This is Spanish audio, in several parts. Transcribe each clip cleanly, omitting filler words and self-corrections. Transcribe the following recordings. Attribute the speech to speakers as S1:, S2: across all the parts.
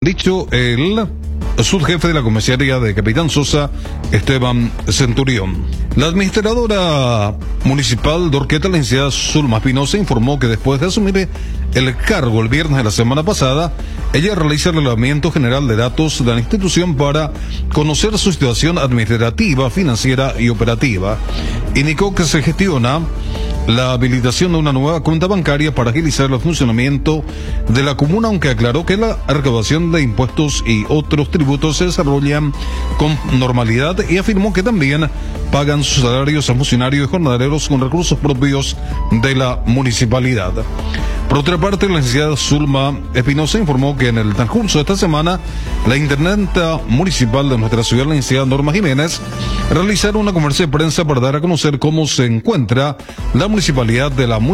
S1: dicho el subjefe de la comisaría de Capitán Sosa, Esteban Centurión. La administradora municipal de Orqueta, la licenciada Zulma Espinosa, informó que después de asumir el cargo el viernes de la semana pasada, ella realiza el relevamiento general de datos de la institución para conocer su situación administrativa, financiera y operativa. Indicó que se gestiona la habilitación de una nueva cuenta bancaria para agilizar el funcionamiento de la comuna, aunque aclaró que la recaudación de impuestos y otros tributos se desarrollan con normalidad, y afirmó que también pagan sus salarios a funcionarios y jornaleros con recursos propios de la municipalidad. Por otra parte, la licenciada Zulma Espinosa informó que en el transcurso de esta semana, la intendenta municipal de nuestra ciudad, la licenciada Norma Jiménez, realizaron una conferencia de prensa para dar a conocer cómo se encuentra la municipalidad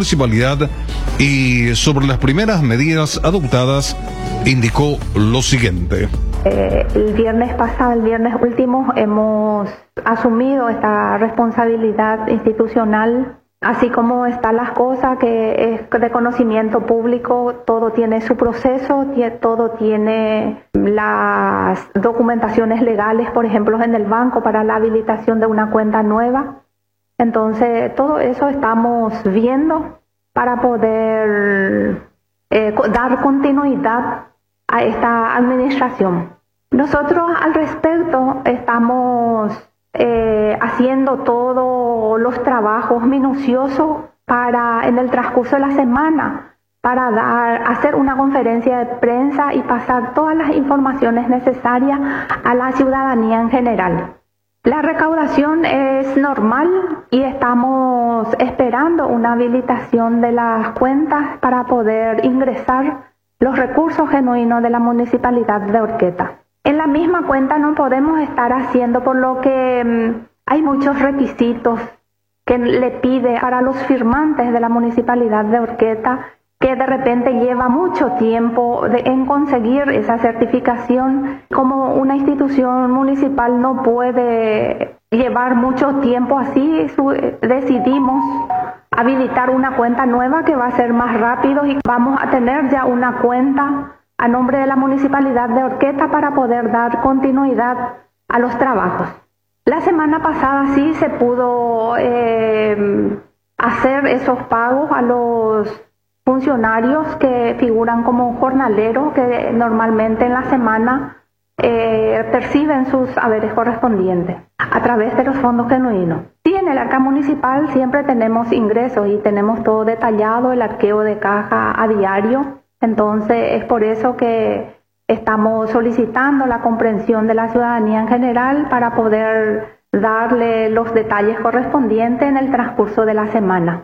S1: y sobre las primeras medidas adoptadas, indicó lo siguiente.
S2: El viernes pasado, el viernes último, hemos asumido esta responsabilidad institucional. Así como están las cosas, que es de conocimiento público, todo tiene su proceso, todo tiene las documentaciones legales, por ejemplo, en el banco para la habilitación de una cuenta nueva. Entonces, todo eso estamos viendo para poder dar continuidad a esta administración. Nosotros al respecto estamos haciendo todos los trabajos minuciosos para, en el transcurso de la semana, para hacer una conferencia de prensa y pasar todas las informaciones necesarias a la ciudadanía en general. La recaudación es normal y estamos esperando una habilitación de las cuentas para poder ingresar los recursos genuinos de la municipalidad de Orqueta. En la misma cuenta no podemos estar haciendo, por lo que hay muchos requisitos que le pide para los firmantes de la municipalidad de Orqueta, que de repente lleva mucho tiempo en conseguir esa certificación. Como una institución municipal no puede llevar mucho tiempo así, decidimos habilitar una cuenta nueva que va a ser más rápido y vamos a tener ya una cuenta a nombre de la municipalidad de Orqueta para poder dar continuidad a los trabajos. La semana pasada sí se pudo hacer esos pagos a los funcionarios que figuran como jornaleros, que normalmente en la semana perciben sus haberes correspondientes a través de los fondos genuinos. Sí, en el arca municipal siempre tenemos ingresos y tenemos todo detallado, el arqueo de caja a diario. Entonces es por eso que estamos solicitando la comprensión de la ciudadanía en general para poder darle los detalles correspondientes en el transcurso de la semana.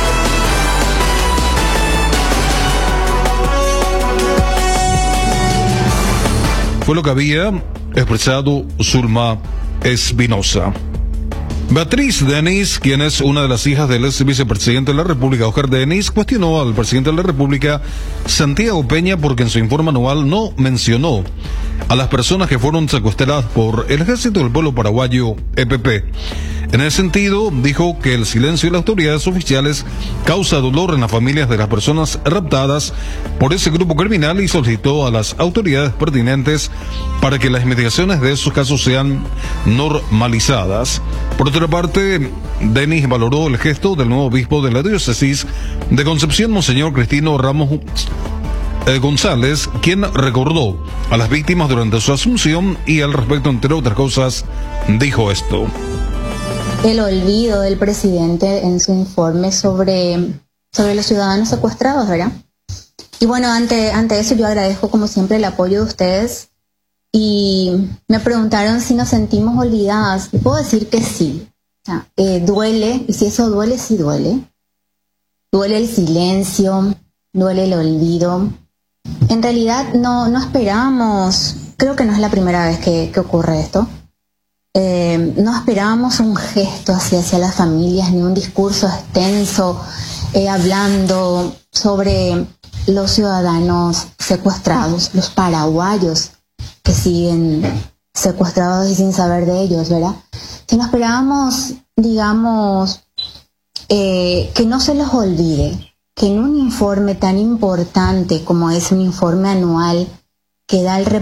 S1: Fue lo que había expresado Zulma Espinosa. Beatriz Denis, quien es una de las hijas del ex vicepresidente de la República, Oscar Denis, cuestionó al presidente de la República, Santiago Peña, porque en su informe anual no mencionó a las personas que fueron secuestradas por el Ejército del Pueblo Paraguayo, EPP. En ese sentido, dijo que el silencio de las autoridades oficiales causa dolor en las familias de las personas raptadas por ese grupo criminal y solicitó a las autoridades pertinentes para que las investigaciones de esos casos sean normalizadas. Por otra parte, Denis valoró el gesto del nuevo obispo de la diócesis de Concepción, Monseñor Cristino Ramos González, quien recordó a las víctimas durante su asunción y al respecto, entre otras cosas, dijo esto.
S3: El olvido del presidente en su informe sobre los ciudadanos secuestrados, ¿verdad? Y bueno, ante eso yo agradezco como siempre el apoyo de ustedes y me preguntaron si nos sentimos olvidadas. Y puedo decir que sí. O sea, duele, y si eso duele, sí duele. Duele el silencio, duele el olvido. En realidad no esperábamos, creo que no es la primera vez que ocurre esto. No esperábamos un gesto hacia las familias, ni un discurso extenso hablando sobre los ciudadanos secuestrados, los paraguayos que siguen secuestrados y sin saber de ellos, ¿verdad? Si no esperábamos, digamos, que no se los olvide, que en un informe tan importante como es un informe anual que da el